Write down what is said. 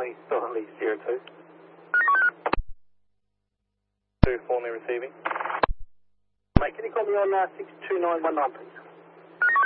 Charlie, Charlie 02. 2 formally receiving. Mate, can you call me on 62919, please?